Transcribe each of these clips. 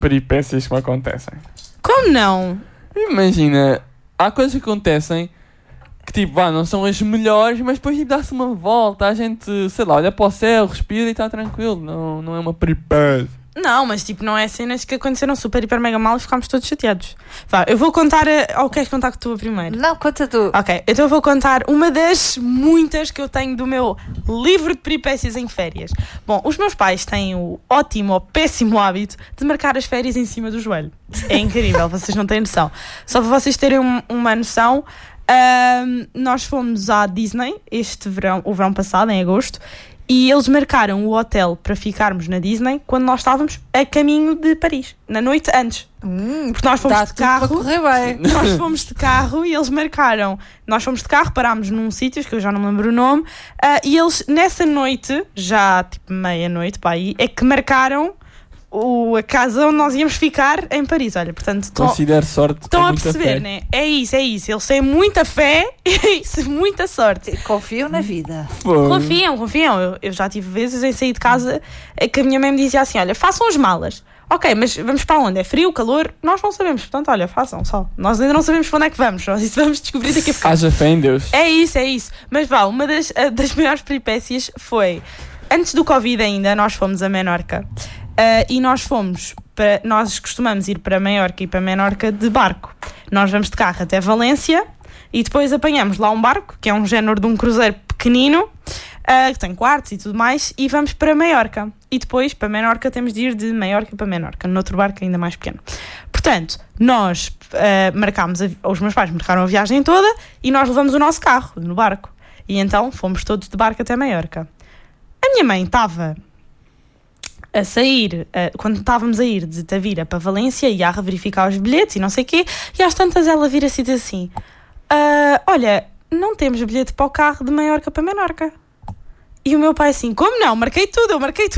peripécias que me acontecem. Como não? Imagina, há coisas que acontecem que tipo, não são as melhores, mas depois tipo, dá-se uma volta, a gente, sei lá, olha para o céu, respira e está tranquilo, não é uma peripécia. Não, mas tipo, não é cenas que aconteceram super, hiper, mega mal e ficámos todos chateados. Vá, eu vou contar, ou queres contar que tu primeiro? Não, conta tu. Ok, então eu vou contar uma das muitas que eu tenho do meu livro de peripécias em férias. Bom, os meus pais têm o ótimo ou péssimo hábito de marcar as férias em cima do joelho. É incrível, vocês não têm noção. Só para vocês terem uma noção, nós fomos à Disney este verão, o verão passado, em agosto, e eles marcaram o hotel para ficarmos na Disney quando nós estávamos a caminho de Paris, na noite antes. Porque nós fomos de carro. Para correr bem. Nós fomos de carro e eles marcaram. Nós fomos de carro, parámos num sítio que eu já não me lembro o nome, e eles nessa noite, já tipo meia-noite para aí, é que marcaram a casa onde nós íamos ficar em Paris. Olha, portanto, considero sorte. Estão a perceber, né? É isso. Eles têm muita fé e muita sorte. Confiam na vida. Confiam. Eu já tive vezes em sair de casa que a minha mãe me dizia assim: olha, façam as malas. Ok, mas vamos para onde? É frio, calor? Nós não sabemos, portanto, olha, façam só. Nós ainda não sabemos para onde é que vamos. Nós isso vamos descobrir daqui a pouco. Haja fé em Deus. É isso. Mas vá, uma das maiores peripécias foi, antes do Covid ainda, nós fomos a Menorca. E nós costumamos ir para Maiorca e para Menorca de barco. Nós vamos de carro até Valência e depois apanhamos lá um barco, que é um género de um cruzeiro pequenino, que tem quartos e tudo mais, e vamos para Maiorca. E depois, para Menorca, temos de ir de Maiorca para Menorca, noutro barco ainda mais pequeno. Portanto, nós os meus pais marcaram a viagem toda e nós levamos o nosso carro no barco. E então fomos todos de barco até Maiorca. A minha mãe estava a sair, quando estávamos a ir de Tavira para Valência e a verificar os bilhetes e não sei o quê, e às tantas ela vira-se e diz assim: olha, não temos bilhete para o carro de Maiorca para Menorca. E o meu pai assim: como não? Marquei tudo.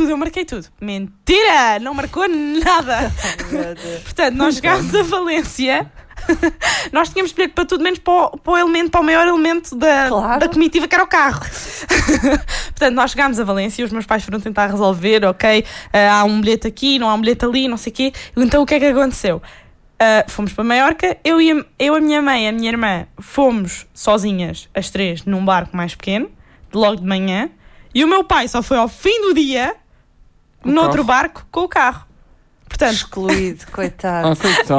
Mentira! Não marcou nada. Portanto, nós chegámos a Valência. Nós tínhamos bilhete para tudo menos para o maior elemento da comitiva, que era o carro. Portanto, nós chegámos a Valência e os meus pais foram tentar resolver, ok, há um bilhete aqui, não há um bilhete ali, não sei o quê. Então o que é que aconteceu? Fomos para Maiorca, eu, a minha mãe e a minha irmã fomos sozinhas, as três, num barco mais pequeno, logo de manhã, e o meu pai só foi ao fim do dia noutro barco com o carro. Portanto, excluído, coitado.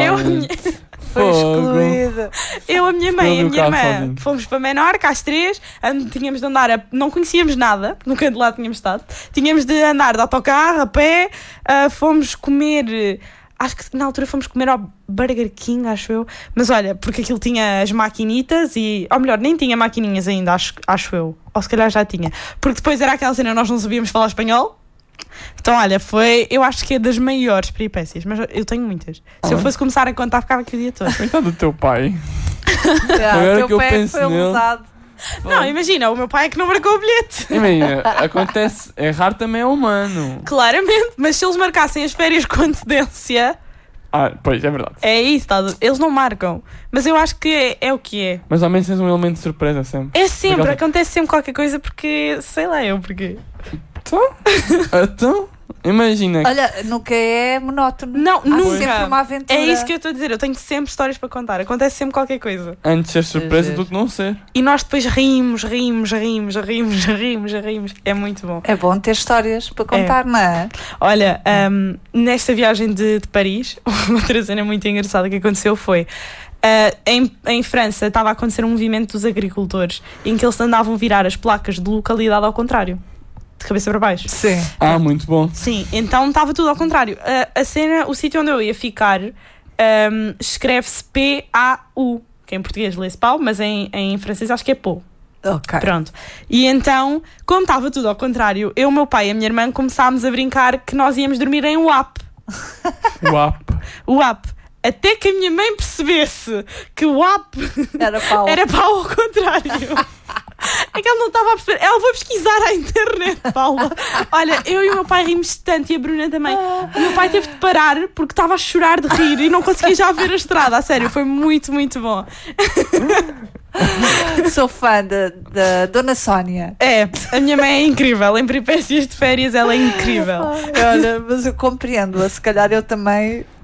Foi excluído. Eu, a minha mãe e a minha irmã fomos para Menorca às 3, tínhamos de andar, não conhecíamos nada, nunca de lá tínhamos estado, tínhamos de andar de autocarro, a pé, fomos comer, acho que na altura fomos comer ao Burger King, acho eu, mas olha, porque aquilo tinha as maquinitas ou melhor, nem tinha maquininhas ainda, acho eu, ou se calhar já tinha, porque depois era aquela cena, nós não sabíamos falar espanhol. Então, olha, eu acho que é das maiores peripécias, mas eu tenho muitas. Se eu fosse começar a contar, ficava aqui o dia todo. Então, do teu pai. Agora que eu penso nele. Não, imagina, o meu pai é que não marcou o bilhete. Imagina, acontece, errar também é humano. Claramente, mas se eles marcassem as férias com antecedência... pois, é verdade. É isso, eles não marcam. Mas eu acho que é o que é. Mas ao menos tens um elemento de surpresa sempre. É sempre, acontece sempre qualquer coisa porque, sei lá eu, porque... Então, imagina. Olha, nunca é monótono. Não, nunca. Sempre uma aventura. É isso que eu estou a dizer. Eu tenho sempre histórias para contar. Acontece sempre qualquer coisa. Antes de ser surpresa do que não ser. E nós depois rimos. É muito bom. É bom ter histórias para contar, não é? Olha, nesta viagem de Paris, uma outra cena muito engraçada que aconteceu foi... em França estava a acontecer um movimento dos agricultores em que eles andavam a virar as placas de localidade ao contrário. De cabeça para baixo. Sim. Muito bom. Sim, então estava tudo ao contrário. A cena, o sítio onde eu ia ficar, escreve-se P-A-U, que em português lê-se pau, mas em francês acho que é pô. Ok. Pronto. E então, como estava tudo ao contrário, eu, meu pai e a minha irmã começámos a brincar que nós íamos dormir em UAP. UAP. Até que a minha mãe percebesse que o UAP era pau ao contrário. É que ela não estava a perceber. Ela foi pesquisar à internet, Paula. Olha, eu e o meu pai rimos tanto e a Bruna também. O meu pai teve de parar porque estava a chorar de rir e não conseguia já ver a estrada. A sério, foi muito, muito bom. Sou fã da Dona Sónia. É, a minha mãe é incrível. Em peripécias de férias ela é incrível. Olha, mas eu compreendo-a. Se calhar eu também